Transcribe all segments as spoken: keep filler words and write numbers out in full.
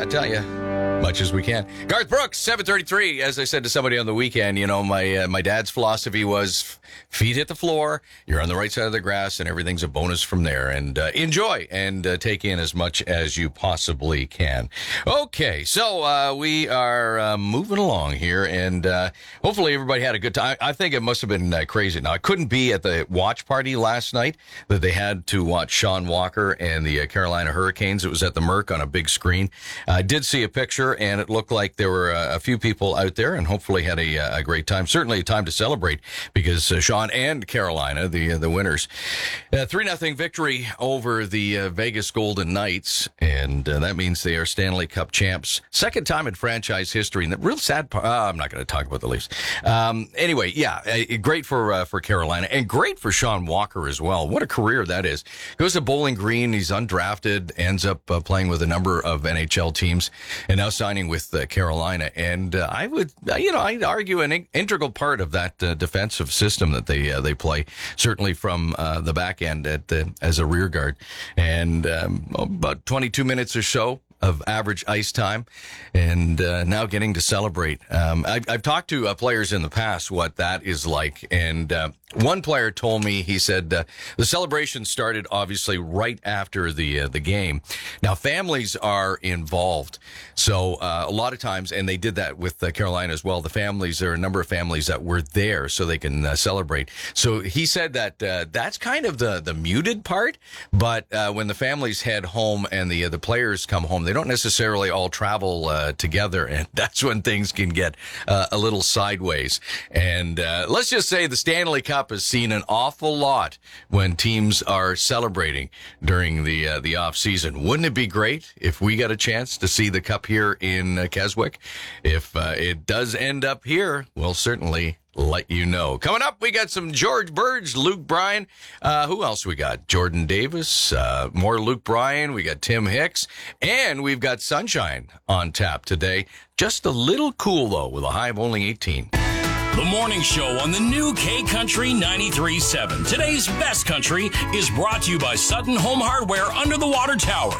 I tell you, much as we can. Garth Brooks, seven thirty-three. As I said to somebody on the weekend, you know, my uh, my dad's philosophy was feet hit the floor, you're on the right side of the grass, and everything's a bonus from there. And uh, enjoy and uh, take in as much as you possibly can. Okay, so uh, we are uh, moving along here, and uh, hopefully everybody had a good time. I think it must have been uh, crazy. Now, I couldn't be at the watch party last night that they had to watch Sean Walker and the uh, Carolina Hurricanes. It was at the Merc on a big screen. I did see a picture, and it looked like there were uh, a few people out there, and hopefully had a, a great time. Certainly a time to celebrate, because uh, Sean and Carolina, the uh, the winners, uh, three nothing victory over the uh, Vegas Golden Knights, and uh, that means they are Stanley Cup champs, second time in franchise history. And the real sad part, uh, I'm not going to talk about the Leafs. Um, anyway, yeah, uh, great for uh, for Carolina, and great for Sean Walker as well. What a career that is. Goes to Bowling Green, he's undrafted, ends up uh, playing with a number of N H L teams, and now signing with uh, Carolina. And uh, I would, uh, you know, I'd argue an in- integral part of that uh, defensive system that they uh, they play, certainly from uh, the back end at the, as a rear guard. And um, about twenty-two minutes or so of average ice time, and uh, now getting to celebrate. Um, I, I've talked to uh, players in the past what that is like, and uh, one player told me, he said, uh, the celebration started obviously right after the uh, the game. Now, families are involved, so uh, a lot of times, and they did that with uh, Carolina as well, the families, there are a number of families that were there so they can uh, celebrate. So he said that uh, that's kind of the, the muted part, but uh, when the families head home and the, uh, the players come home, they don't necessarily all travel uh, together, and that's when things can get uh, a little sideways. And uh, let's just say the Stanley Cup has seen an awful lot when teams are celebrating during the uh, the off season. Wouldn't it be great if we got a chance to see the Cup here in uh, Keswick? If uh, it does end up here, we'll certainly let you know. Coming up, we got some George Burge, Luke Bryan. Uh, who else we got? Jordan Davis, uh, more Luke Bryan. We got Tim Hicks, and we've got sunshine on tap today. Just a little cool, though, with a high of only eighteen. The morning show on the new K Country ninety-three point seven. Today's best country is brought to you by Sutton Home Hardware under the water tower.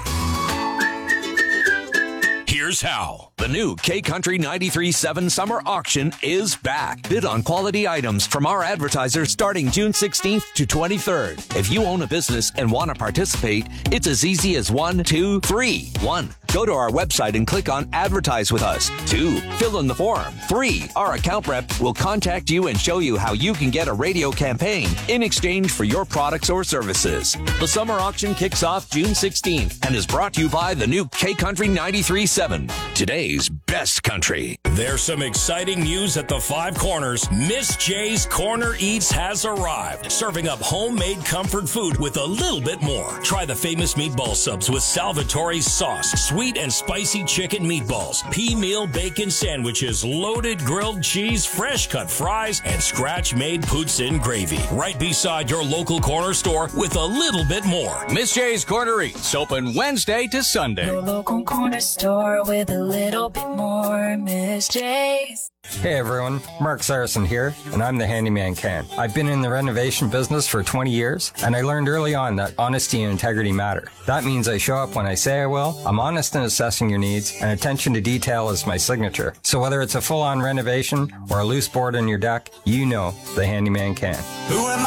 Here's how. The new K Country ninety-three point seven summer auction is back. Bid on quality items from our advertisers starting June sixteenth to twenty-third. If you own a business and want to participate, it's as easy as one, two, three. One, go to our website and click on Advertise with Us. Two, fill in the form. Three, our account rep will contact you and show you how you can get a radio campaign in exchange for your products or services. The summer auction kicks off June sixteenth and is brought to you by the new K Country ninety-three point seven. Today's best country. There's some exciting news at the Five Corners. Miss J's Corner Eats has arrived, serving up homemade comfort food with a little bit more. Try the famous meatball subs with Salvatore's sauce, sweet and spicy chicken meatballs, pea meal bacon sandwiches, loaded grilled cheese, fresh cut fries, and scratch-made poutine gravy. Right beside your local corner store with a little bit more. Miss J's Corner Eats, open Wednesday to Sunday. Your local corner store with a little bit more. Miss J's. Hey everyone, Mark Saracen here, and I'm the Handyman Can. I've been in the renovation business for twenty years, and I learned early on that honesty and integrity matter. That means I show up when I say I will, I'm honest in assessing your needs, and attention to detail is my signature. So whether it's a full-on renovation or a loose board on your deck, you know the Handyman Can. Who am